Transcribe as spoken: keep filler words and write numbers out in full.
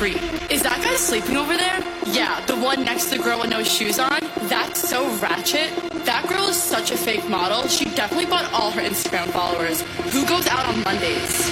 creep. Is that guy sleeping over there? Yeah, the one next to the girl with no shoes on? That's so ratchet. That girl is such a fake model. She definitely bought all her Instagram followers. Who goes out on Mondays?